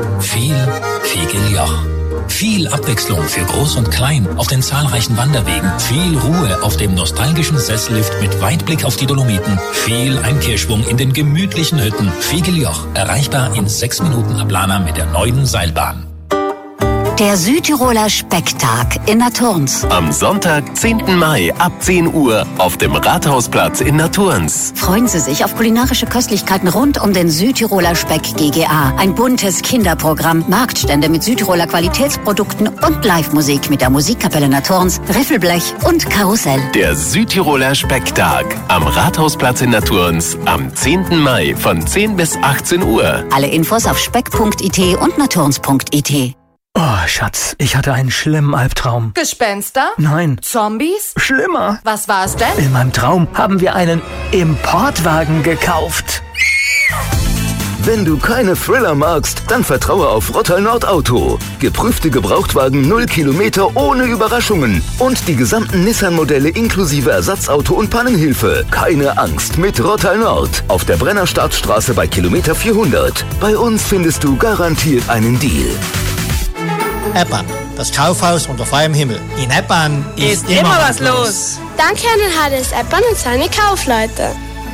Viel Figeljach. Viel Abwechslung für Groß und Klein auf den zahlreichen Wanderwegen. Viel Ruhe auf dem nostalgischen Sessellift mit Weitblick auf die Dolomiten. Viel Einkehrschwung in den gemütlichen Hütten. Figeljach, erreichbar in 6 Minuten ab Lana mit der neuen Seilbahn. Der Südtiroler Specktag in Naturns. Am Sonntag, 10. Mai ab 10 Uhr auf dem Rathausplatz in Naturns. Freuen Sie sich auf kulinarische Köstlichkeiten rund um den Südtiroler Speck GGA. Ein buntes Kinderprogramm, Marktstände mit Südtiroler Qualitätsprodukten und Live-Musik mit der Musikkapelle Naturns, Riffelblech und Karussell. Der Südtiroler Specktag am Rathausplatz in Naturns am 10. Mai von 10 bis 18 Uhr. Alle Infos auf speck.it und naturns.it. Oh, Schatz, ich hatte einen schlimmen Albtraum. Gespenster? Nein. Zombies? Schlimmer. Was war es denn? In meinem Traum haben wir einen Importwagen gekauft. Wenn du keine Thriller magst, dann vertraue auf Rottal Nord Auto. Geprüfte Gebrauchtwagen 0 Kilometer ohne Überraschungen. Und die gesamten Nissan-Modelle inklusive Ersatzauto und Pannenhilfe. Keine Angst mit Rottal Nord. Auf der Brenner-Startstraße bei Kilometer 400. Bei uns findest du garantiert einen Deal. Eppan, das Kaufhaus unter freiem Himmel. In Eppan ist immer was los. Danke an den HDS Eppan und seine Kaufleute.